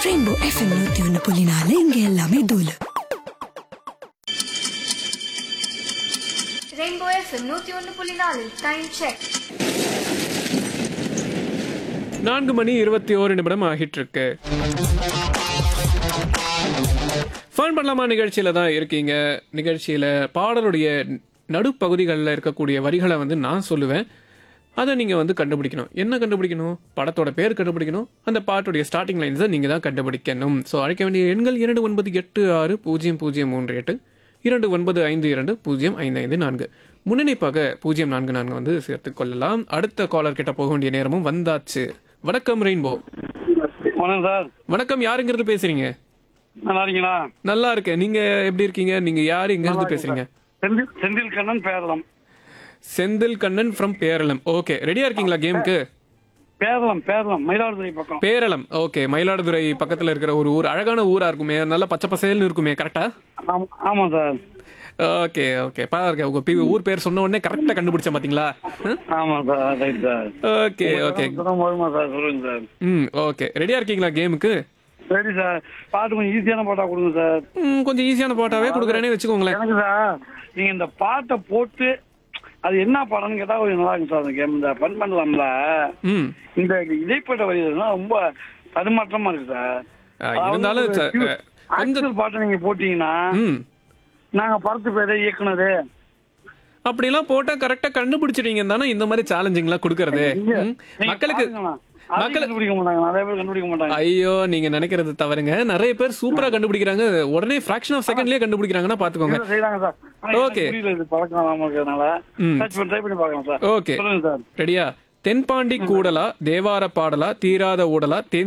Rainbow FM 101.4 இங்க எல்லாமே தூளு. Rainbow FM 101.4 time check. 4:21 ஆகிட்டு இருக்கு. ஃபன் பண்ணலாமா நிகழ்ச்சியில தான் இருக்கீங்க. நிகழ்ச்சியில பாடலுடைய நடுப்பகுதிகளில் இருக்கக்கூடிய வரிகளை வந்து நான் சொல்லுவேன். அதை நீங்கள் வந்து கண்டுபிடிக்கணும். என்ன கண்டுபிடிக்கணும்? படத்தோட பேர் கண்டுபிடிக்கணும். அந்த பாட்டுடைய ஸ்டார்டிங் லைன்ஸை நீங்கள் தான் கண்டுபிடிக்கணும். ஸோ அழைக்க வேண்டிய எண்கள் 29860038 2952005554 முன்னிணைப்பாக 044 வந்து சேர்த்துக் கொள்ளலாம். அடுத்த காலர் கிட்ட போக வேண்டிய நேரமும் வந்தாச்சு. வணக்கம் ரெயின்போ. வணக்கம் சார். வணக்கம், யாருங்கிறது பேசுறீங்க? நல்லா இருக்கீங்களா? நல்லா இருக்கேன். நீங்க எப்படி இருக்கீங்க? நீங்க யாரு, எங்க இருந்து பேசுறீங்க? செந்தில் கண்ணன் பேரளம். செந்தில் கண்ணன் ஃப்ரம் பேரளம். ஓகே, ரெடியா இருக்கீங்களா கேமுக்கு? பேரளம் மயிலாடுதுறை பக்கம். பேரளம், ஓகே. மயிலாடுதுறை பக்கத்துல இருக்கிற ஒரு ஊர், அழகான ஊரா இருக்குமே, நல்ல பச்சை பசேல்னு இருக்குமே, கரெக்டா? ஆமா சார். ஓகே ஓகே, பாருங்க, உங்க ஊர் பேர் சொன்ன உடனே கரெக்டா கண்டுபிடிச்ச பாத்தீங்களா? ஆமா sir, right sir. Okay okay, sir சொல்லுங்க சார். ஓகே, ரெடியா இருக்கீங்களா கேமுக்கு? சரி சார், பாட்டு கொஞ்சம் ஈஸியான பாட்டா கொடுங்க சார். கொஞ்சம் ஈஸியான பாட்டாவே கொடுக்குறேனே வச்சுக்கோங்களேன். எனக்கு சார், நீங்க இந்த பாட்டை போட்டு அது என்ன பாடம்னு கேட்டா கொஞ்சம் நல்லா இருக்கும் சார். அந்த கேம் இந்த ஃபன் பண்ணலாம்ல. இந்த இடைப்பட்ட வரிகள்லாம் ரொம்ப தடுமாற்றமா இருக்கு சார். இருந்தாலும் ஆக்சுவல் பாட்டை நீங்க போட்டீங்கன்னா நாங்க படத்து பேரை இயக்குனது அப்படிலாம் போட்டா கரெக்டா கண்டுபிடிச்சிட்டீங்க தானே இந்த மாதிரி சேலஞ்சிங்லாம் கொடுக்கறது. மக்களுக்கு கண்டுபிடிக்க மாட்டாங்க, நிறைய பேர் கண்டுபிடிக்க மாட்டாங்க. ஐயோ, நீங்க நினைக்கிறது தவறுங்க. நிறைய பேர் சூப்பரா கண்டுபிடிக்கிறாங்க. உடனே ஃபிராக்ஷன் ஆஃப் செகண்ட்லயே கண்டுபிடிக்கிறாங்கன்னா பாத்துக்கோங்க. செய்யறாங்க சார். ஓகே, பழக்கம் இருக்கிறதுனால ட்ரை பண்ணி பார்க்கலாம் சார். ஓகே, சொல்லுங்க சார். ரெடியா? தென்பாண்டி கூடலா, தேவார பாடலா, தீராத ஊடலா,